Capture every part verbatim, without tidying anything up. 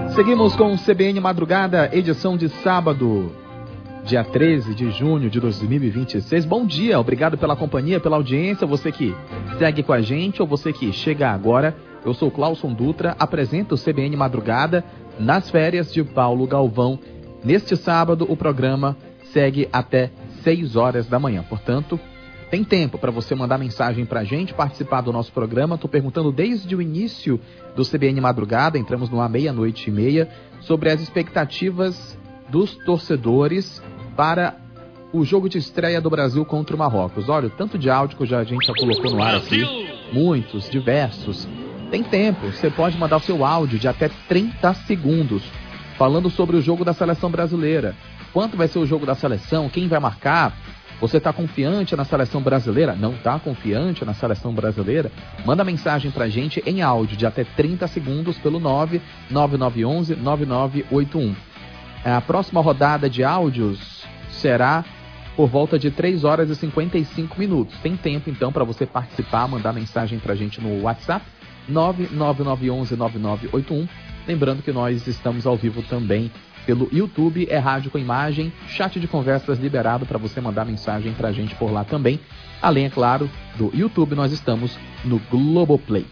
Seguimos com o C B N Madrugada, edição de sábado, dia treze de junho de dois mil e vinte e seis. Bom dia, obrigado pela companhia, pela audiência, você que segue com a gente ou você que chega agora. Eu sou Clauson Dutra, apresento o C B N Madrugada nas férias de Paulo Galvão. Neste sábado, o programa segue até seis horas da manhã, portanto, tem tempo para você mandar mensagem para a gente, participar do nosso programa. Estou perguntando desde o início do C B N Madrugada, entramos no ar meia-noite e meia, sobre as expectativas dos torcedores para o jogo de estreia do Brasil contra o Marrocos. Olha, o tanto de áudio que a gente já colocou no ar aqui, muitos, diversos. Tem tempo, você pode mandar o seu áudio de até trinta segundos, falando sobre o jogo da seleção brasileira. Quanto vai ser o jogo da seleção? Quem vai marcar? Você está confiante na seleção brasileira? Não está confiante na seleção brasileira? Manda mensagem para a gente em áudio de até trinta segundos pelo nove nove nove um um nove nove oito um. A próxima rodada de áudios será por volta de três horas e cinquenta e cinco minutos. Tem tempo então para você participar, mandar mensagem para a gente no WhatsApp nove nove nove um um nove nove oito um. Lembrando que nós estamos ao vivo também pelo YouTube, é rádio com imagem, chat de conversas liberado para você mandar mensagem para a gente por lá também. Além, é claro, do YouTube, nós estamos no Globoplay.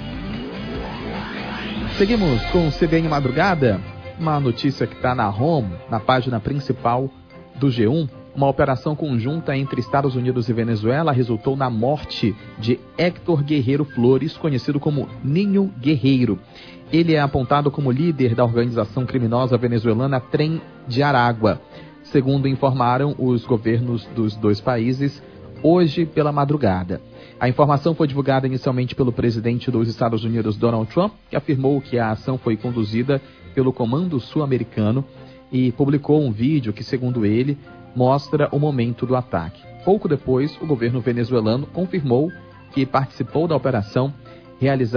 Seguimos com o C B N Madrugada, uma notícia que está na home, na página principal do G um. Uma operação conjunta entre Estados Unidos e Venezuela resultou na morte de Héctor Guerreiro Flores, conhecido como Ninho Guerreiro. Ele é apontado como líder da organização criminosa venezuelana Trem de Aragua, segundo informaram os governos dos dois países hoje pela madrugada. A informação foi divulgada inicialmente pelo presidente dos Estados Unidos, Donald Trump, que afirmou que a ação foi conduzida pelo Comando Sul-Americano e publicou um vídeo que, segundo ele, mostra o momento do ataque. Pouco depois, o governo venezuelano confirmou que participou da operação realizada